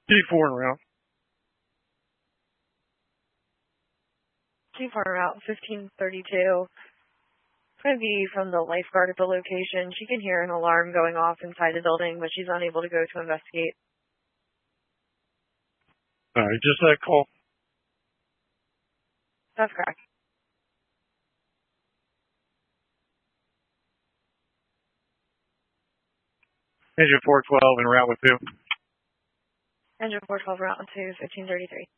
G4 en route. G4 en route, 1532. It's going to be from the lifeguard at the location. She can hear an alarm going off inside the building, but she's unable to go to investigate. All right, just that call. That's correct. Engine 412 en route with 2. Engine 412 route to 1533.